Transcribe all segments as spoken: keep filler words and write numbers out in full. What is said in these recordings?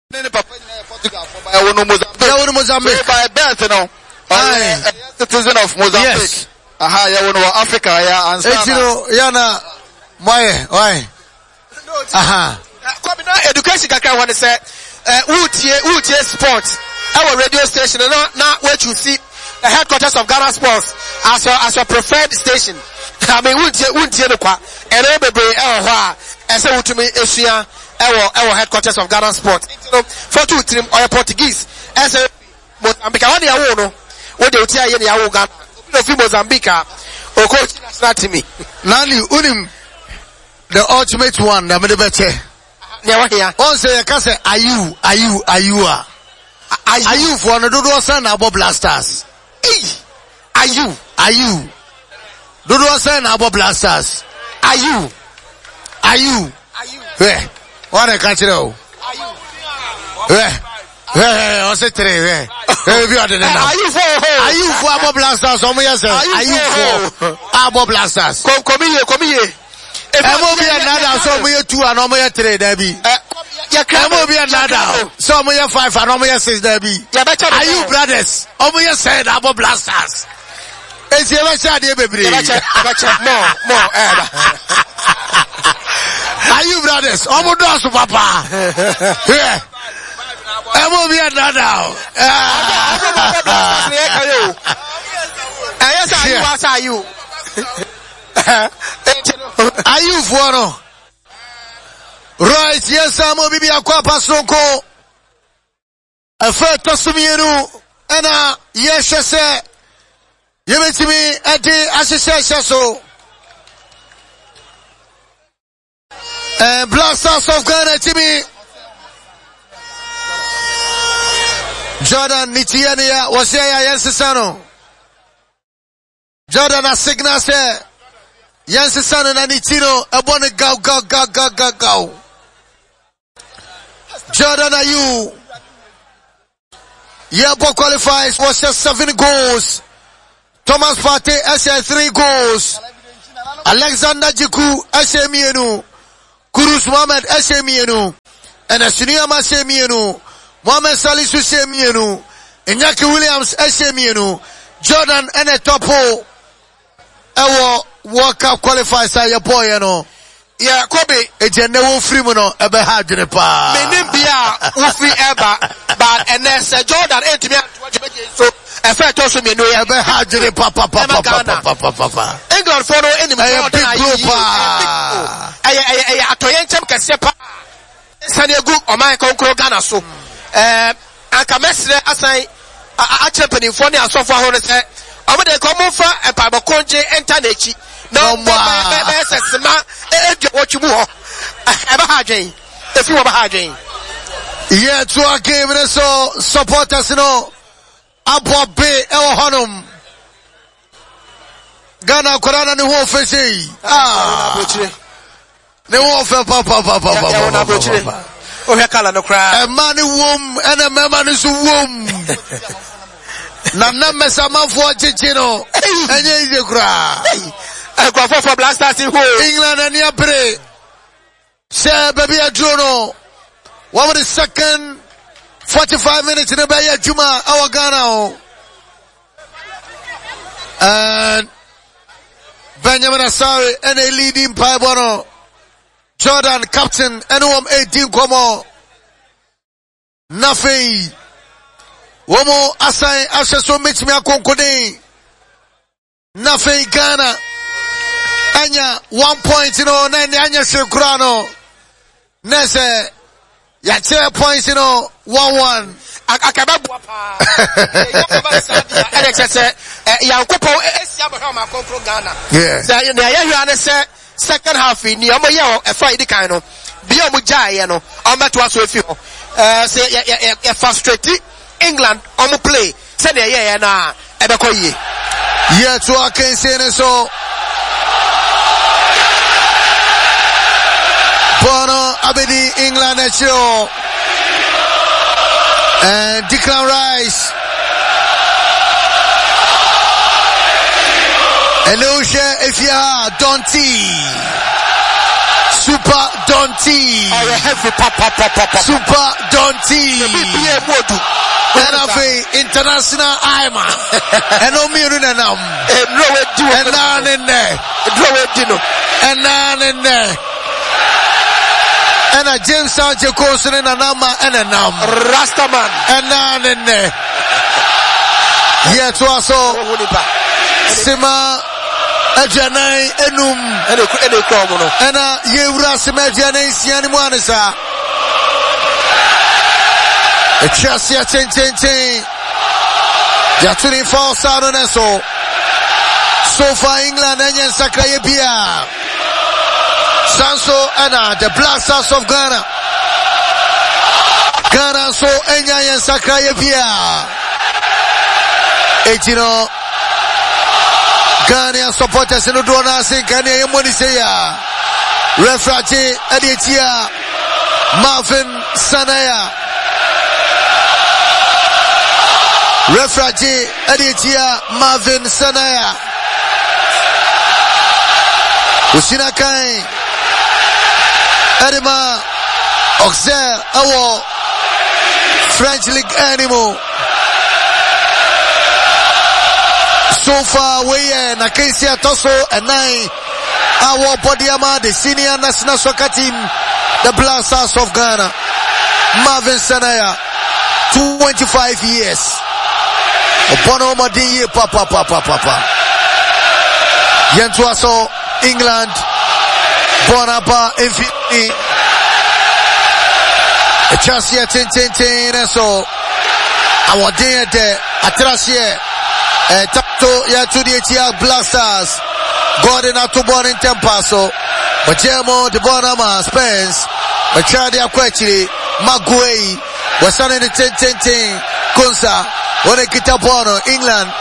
Mozambique. By birth, you know. Citizen of Mozambique. Yes. Aha, you know, Africa, yeah, and you know, Yana, why, why? Aha. Education can want to say, uh, Wood Sports, our radio station, and not what you see, the headquarters of Ghana Sports, as your, as your preferred station. I mean, Wood Wood Yenokwa, and everybody, oh, as a to me, Asia, our, our headquarters of Ghana Sports. For two team or Portuguese, as a Mozambique, what they are, what they tell you, they are Ghana, Mozambique, or coach national team. Nani, Unim, the ultimate one, the middle better. On say, I can say, are you, are you, are you, are you for an Dodo San Abo Blasters? Are you, are you, Dodo San Abo Blasters? Are you, are you, are you, where, what I can't know, are you, where, where, I said three, where, where you are the now? Are you for, are you for Abo Blasters? Are you for Abo Blasters? Come, come here, come here. Emo bi another so mo two and mo three there be. Emo bi another so mo five and mo six there be. Are you brothers? Omo said Abo Blasters. Ezi e becha de bebre. More, more. Are you brothers? Omo do aso papa. Yeah. Emo bi another. Yes, are you? Are you for no? Right, yes, I'm a baby aqua pasonko. A fair tosumiru, and a yes, I say, you mean to me at the association so. And Blasters of Ghana to me. Jordan Nitiania was here, yes, Sano. Jordan a signal say. Yansi Sano na Nitino, abone go go go go go go. Jordan Ayew. Yabo qualifies, was just seven goals. Thomas Partey, S A three goals. Alexander Jiku, S A Mienu. Kurus Mohamed, S A Mienu. And Asuniyama, S A Mienu. Mohamed Salisu, S A Mienu. Inyaki Williams, S A Mienu. Jordan, and a topo. Ewo World Cup qualifiers are your boy, you know. Yeah, Kobe. It's a new free mono, ebe hardly pa. Meaning be a free ever, but and there's a Jordan eight me so a fair toss me no ebe hardly pa pa pa pa pa pa pa pa. England for no enemy Jordan. Aye aye aye atoyenchem kese pa. Sanegu o man konkro Ghana so. Eh anka mesre asan a champion for ne asofo ho ne se omo de komo fa e pa bokonje enter nechi. No more. What you want? Ever harding. If you ever harding. Yeah, to our game, so supporters, you know. Abo Bay, Ewa Honum. Ghana, Korana, the whole face. Ah. The whole face, papa, papa, papa. Oh, here, Kala, no cry. A man is womb, and a man is womb. Nana Messama for Chichino. And you is a cry. I go for Blasters in England and Yapre. Say, baby, a Juno. One of the second forty-five minutes in the Bay Juma, our Ghana. And Benjamin Asari and a leading Paibono. Jordan, captain, and one eighteen come on. Nothing. Womo Asai Asha so meet me a concording. Nothing Ghana. Anya one point, you know, nine Anya Shirkurano. Nese Yache points, you know, one one. Akababuapa. Alex said, Yakopo Esiabahama Concro Ghana. Yeah. So you know, say second half in the Omo a Friday kind of Biomuja, you know, I'm at was with you. Uh, say, frustrated England, Omo play. Say, yeah, na Ebekoye. Yeah, to our case, so. Bono Abedi England at you. And Declan Rice. Elusha Ifya Donti. Super Donti. Super Donti. T. And of international Ima. And no Mirunanam. And none in there. And none in there. And a James Sanchez Coulson and a number and a num. Rastaman. And none in there. Yet also Sima Ajanai Enum and a Yura Sima Janai Sianimanisa. A Chassia Chen Chen Chen. They're twenty-four thousand and so. So far England and Yen Sakayabia. Sanso Anna, the Black Stars of Ghana. Ghana so Enya Yen Sakayabia. Ejino Ghana supporters in the Dona Sing Ghana Yamoniseya. Refraji Adietia Marvin Sanaya. Refraji Adietia Marvin Sanaya. Usina Kai Edema Auxerre Awo French League Animal. So far away na Kesia Toso and nine our Bodiama, the senior national soccer team, the Black Stars of Ghana. Marvin Sanaya, twenty-five years. Bono Madi papa papa papa. Yentuaso England Bonapa Infinity. A chance here ten ten ten so our day de Atrasie eh tapto ya to the Etia Black Stars. Gordon Atubon in Tempaso. Bajemo de Bonama Spence. Bachadi Aquachi Maguey was on in the ten ten ten Kunsa. One Kitabono England.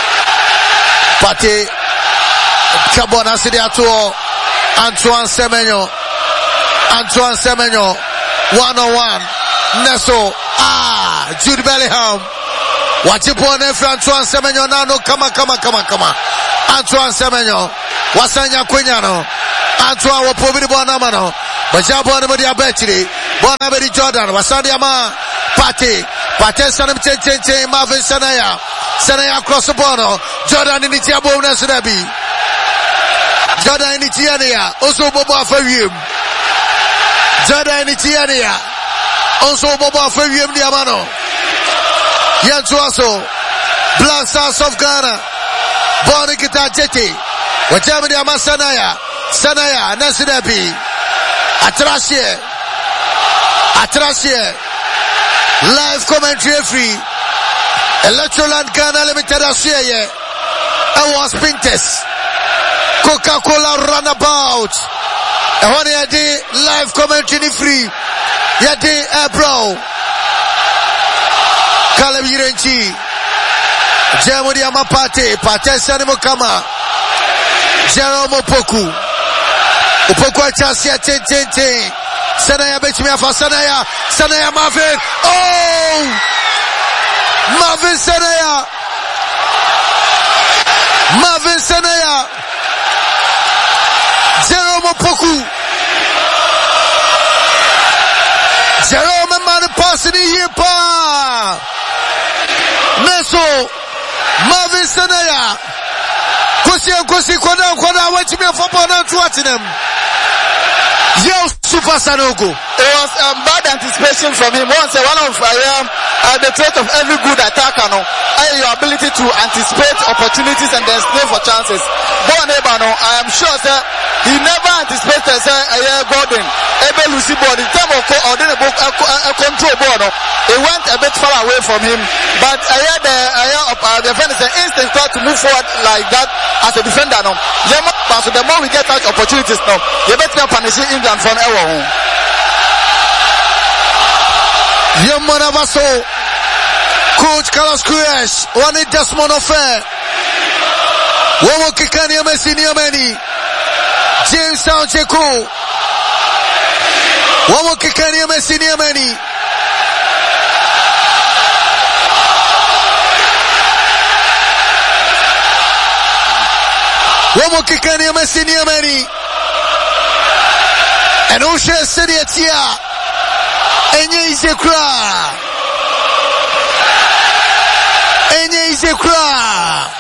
Pate Chabona City Atuo. Antoine Semenyo. Antoine Semenyo. one oh one. Neso. Ah, Jude Bellingham. Watch it on Antoine Semenyo now. No, come on, come on, come on, come on. Antoine Semenyo. Wasanya Quinyano. Antoine wa Pobidi Bonamano. Bajabo on the Diabetri. Bonabedi Jordan. Wasadiama. Pate. Pate Sanam Chen Chen Chen. Marvin Sanaya. Sanaya across the bono. Jordan in the Tiabo Nasabi. Jordan in the Tiania. Also Boba for him. Jordan in the Tiania. Also Boba for him. Diamano. Yantuaso. Black Stars of Ghana. Bonikita Jeti. Wajamidi Ama Sanaya. Sanaya. Nasidabi. Atrashe. Atrashe. Live commentary free. Electroland Ghana Limited Australia. I was Pintes. Coca-Cola runabout. And when you did live commentary free. You did a bro. Caleb Yirenchi. Jeremy Amapate. Pate Sanimo Kama. Jerome Opoku. Opoku Achasia Ten Ten Ten. Sanaya Betchmia for Sanaya. Sanaya Marvin. Oh! Marvin Sanaya. Marvin Sanaya. Jerome Opoku. Jerome man passing here pa. Meso. Marvin Sanaya. Kosi Kosi Koda Koda watch me for Bona to watch them. Yo, Super Sanogo. It was um, bad anticipation from him. Once uh, one of uh, uh, the trait of every good attacker, no, uh, your ability to anticipate opportunities and then slay for chances. Bon Ebano, I am sure sir, he never anticipated sir, uh, Gordon. Ebe Lucy Ball, in terms of co- or book, uh, uh, control ball, no, it went a bit far away from him. But I had the uh, uh, the defender instinct to move forward like that as a defender. No, so the more we get such opportunities, no, you better punish England from our home. Yamanavaso. Coach Carlos Queiroz. One is Desmond Affair. Womo Kikani Messi Niameni. James Towncheku. Womo Kikani Messi Niameni. Womo Kikani Messi Niameni. And Osha City Atia. Enye ise kra. Enye ise kra.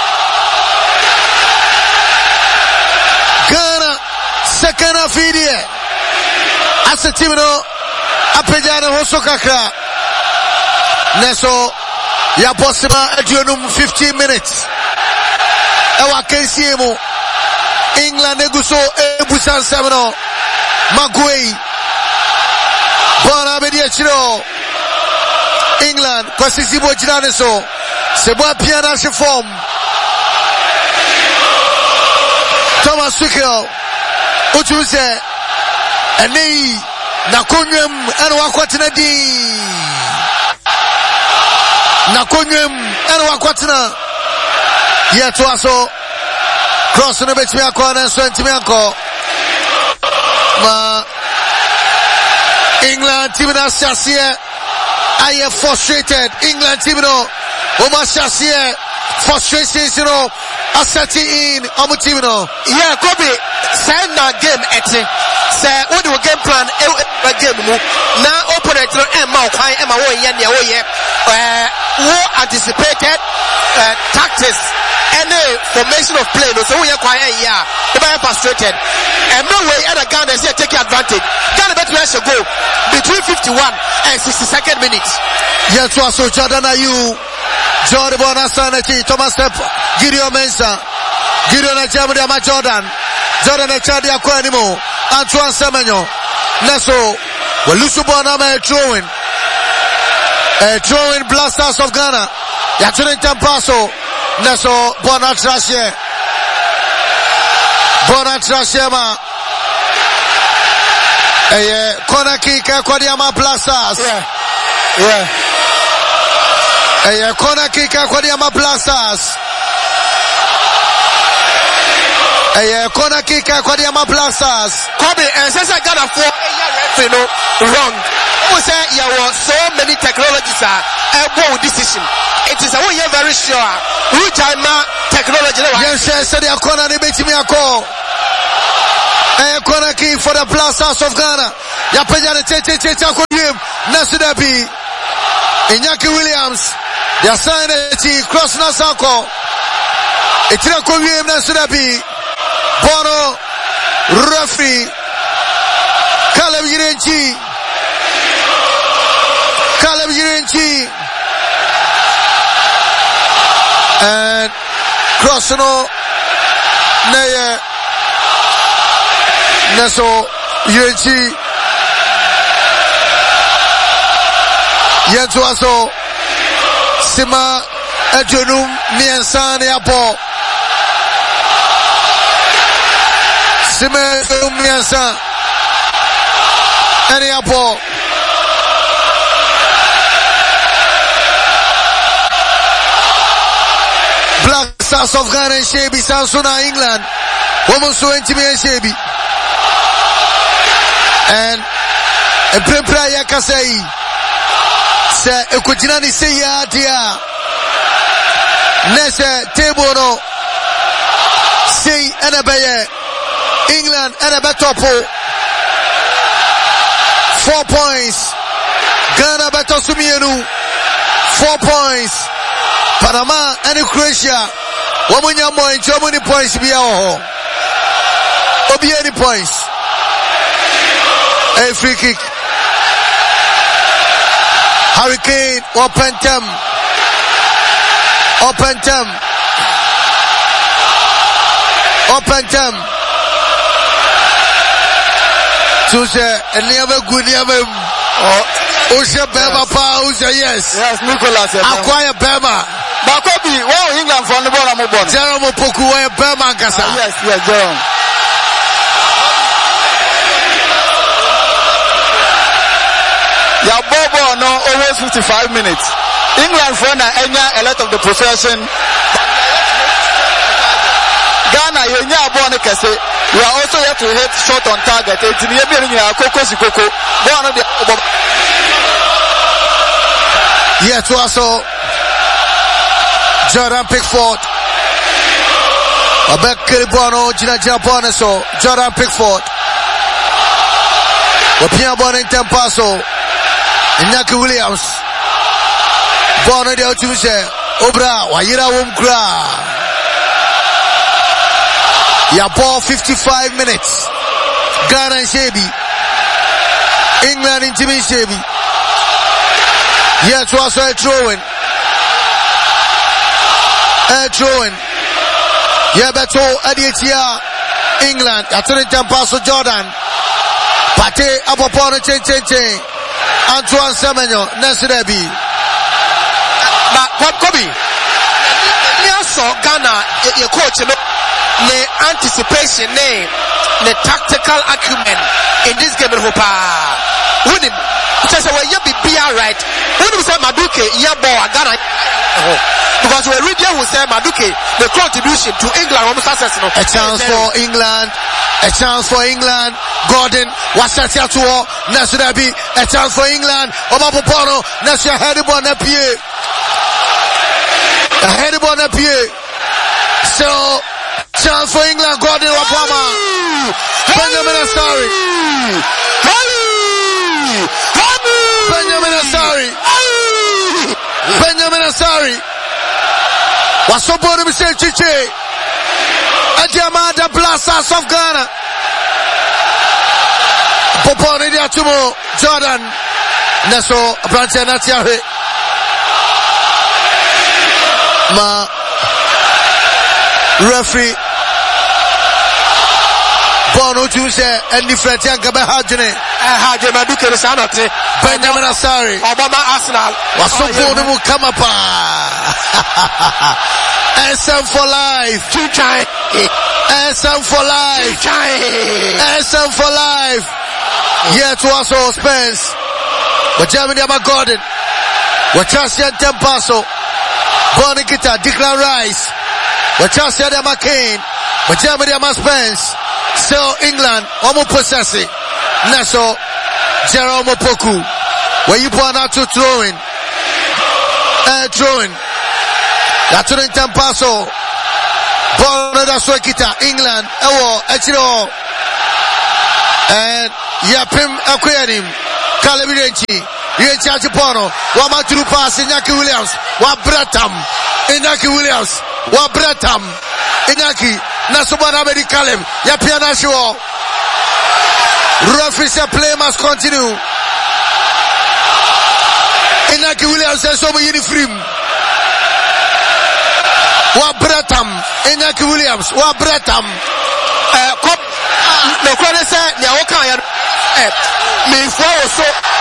Ghana second half here. As a team no apejana hoso kakra. Neso ya possible adunum fifteen minutes. Ewa kensiemu. England eguso ebusan semino. Maguei. Bona bedia chiro. England kwa sisi bo jirane so. Sebo piana she form. Thomas Tuchel. Utuse. Eni na konwem eno akwatena di. Na konwem eno akwatena. Yeto aso. Cross no betimi akọ na so ntimi akọ. Ma England team na Shasia I am frustrated. England team no Oma Shasia frustrations you know asserting in omu team no. Yeah, Kobe say na game ete. Say what the game plan e game mu. Na opponent no e ma kwan e ma wo ye ne wo ye. Eh wo anticipated uh, tactics any formation of play no so we quite a year the very frustrated and no way at a Ghana is take advantage. Ghana better to go between fifty-one and sixty-second minutes. Yes, so Jordan Ayew, Jordan Bonasanati, Thomas Step, Gideon Mensah, Gideon Ajamudi Ama Jordan, Jordan Echadi Akwanimo, Antoine Semenyo, Neso, Walusu Bonama throwing, a throwing blasters of Ghana, Yaturin Tampaso. Neso bona trashe bona trashe ma eye kona kika kwa diama blasters yeah yeah eye kona kika kwa diama blasters eye kona kika kwa diama blasters Kobe and sasa Ghana for you know wrong. We say there were so many technologies are a decision. It is a way you're very sure. Which time technology? Yes, yes, the corner they bet me a call. A corner key for the blasters of Ghana. Yapenya Tete Tete Akoyim Nasudabi. Inyaki Williams. They are signed a cross Nasako. Etina Koyim Nasudabi. Bono referee. Caleb Yirenchi. Caleb Yirenchi. And Crossano Neye Neso Yirenchi Yentu aso Sima Ejonum Miensani Apo Sima Ejonum Miensan Any Apo Black Stars of Ghana and Shebi Sansona England Woman so intimate Shebi and a prepare Yakasei say Ekujinani say ya dia Nese table no say Enabaye England Enabetopo four points Ghana Beto Sumienu four points Panama and Croatia. Womunya point, how many points be our Obi any points. A free kick. Hurricane open them. Open them. Open them. So say and never good never Usha Bema pa Usha yes. Yes, Nicholas. Acquire Bema. Bakobi, wow, England from the bottom of one. Jerome Poku, where Bema Gasa. Yes, yes, Jerome. Yeah, Bobo, no, almost fifty-five minutes. England from a lot of the possession. Ghana, you know, born a case. You are also yet to hit shot on target. It's in the evening, Coco Sikoko. Born on the. Yeah, to also. Jordan Pickford. Abek Kiribono, Gina Japone so. Jordan Pickford. Wapia Bono in Tempaso. Inaki Williams. Born on the Otumse. Obra, Wayira Wumkra. Ya ball fifty-five minutes. Ghana and Shebi. England in Timmy Shebi. Yet was a throwing. A throwing. Yeah, beto Adietia. England. Attorney Tampaso Jordan. Pate Apopona Chen Chen Chen. Antoine Semenyo. Nesidebi. But what Kobe? Yes, Ghana, your coach, you know, the anticipation, the tactical acumen in this game in Hopa. Win him. Because when you be right, when you say Maduke, yeah, boy, Ghana. Because when Lydia will say Maduke, the contribution to England almost success. A chance for England. A chance for England. Gordon, Washatia to all. Nasudabi. A chance for England. Omapopono. Nasia Hedibon Nepie. A Hedibon Nepie. So, chance for England. Gordon Wapama. Benjamin Asari. Benjamin Asari. Benjamin Asari. Wasoboni Michel Chiche. Adiamada Blasters of Ghana. Poponi Diatumo. Jordan. Neso Branche Natiahe. Ma. Referee. Bono Tuesday and different Yankabe Hajane. Hajane Maduke Sanate. Benjamin Asari. Obama Arsenal. Wasoponi Mukamapa. S M for life. Two time. S M for life. Two time. S M for life. Yeah, to us all Spence. But Germany about Gordon. What Chelsea and Tempaso. Bonikita, Declan Rice. What Chelsea and McCain. But Germany about Spence. Still England. Omo possessi. Neso. Jerome Opoku. Where you born out to throwing. Uh, throwing. That's in Tempaso. Born of Swekita. England. Ewo. Echiro. And Yapim Aquarium. Calibirenchi. Yenchi Achipono. Wama through pass. Iñaki Williams. Wa Bretam. Iñaki Williams. Wa Bretam. Iñaki. Nasubana Medi Kalem. Yapiana Show. Referee said play must continue. Iñaki Williams says so many free. Wa Bretam. Iñaki Williams. Wa Bretam. Uh, the credit said, Nyawoka, me for so.